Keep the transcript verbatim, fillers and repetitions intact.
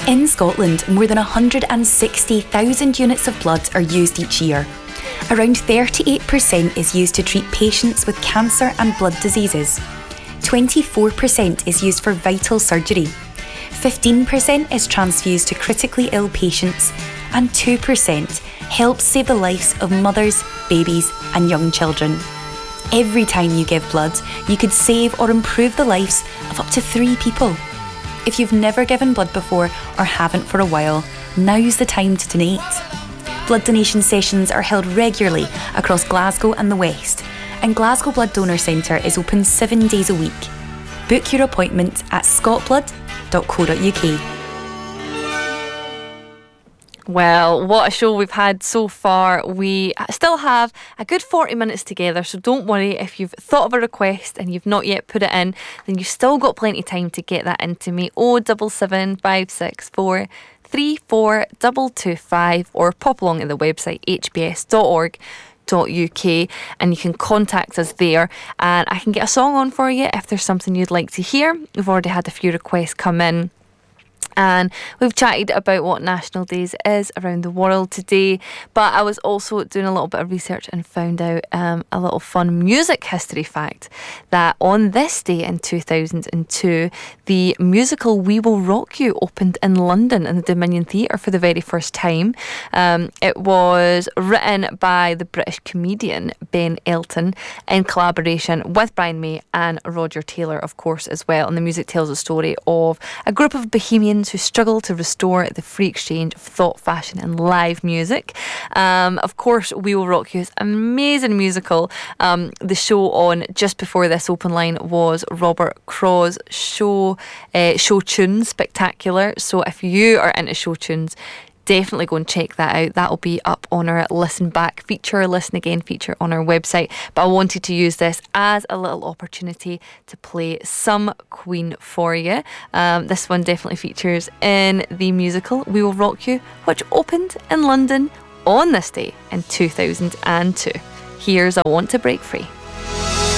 In Scotland, more than one hundred sixty thousand units of blood are used each year. Around thirty-eight percent is used to treat patients with cancer and blood diseases. twenty-four percent is used for vital surgery. fifteen percent is transfused to critically ill patients, and two percent helps save the lives of mothers, babies, and young children. Every time you give blood, you could save or improve the lives of up to three people. If you've never given blood before or haven't for a while, now's the time to donate. Blood donation sessions are held regularly across Glasgow and the West, and Glasgow Blood Donor Centre is open seven days a week. Book your appointment at scotblood dot co dot uk. Well, what a show we've had so far. We still have a good forty minutes together, so don't worry if you've thought of a request and you've not yet put it in, then you've still got plenty of time to get that into me. oh seven seven, five six four, three four two two five, or pop along to the website h b s dot org dot u k and you can contact us there, and I can get a song on for you if there's something you'd like to hear. We've already had a few requests come in, and we've chatted about what National Days is around the world today. But I was also doing a little bit of research and found out um, a little fun music history fact, that on this day in two thousand two, the musical We Will Rock You opened in London in the Dominion Theatre for the very first time. Um, it was written by the British comedian Ben Elton in collaboration with Brian May and Roger Taylor, of course, as well. And the music tells the story of a group of bohemians who struggle to restore the free exchange of thought, fashion and live music. Um, of course, We Will Rock You is an amazing musical. Um, the show on just before this open line was Robert Craw's show, uh, show tunes, Spectacular. So if you are into show tunes, definitely go and check that out. That'll be up on our Listen Back feature, Listen Again feature on our website. But I wanted to use this as a little opportunity to play some Queen for you. Um, this one definitely features in the musical We Will Rock You, which opened in London on this day in two thousand two. Here's I Want to Break Free.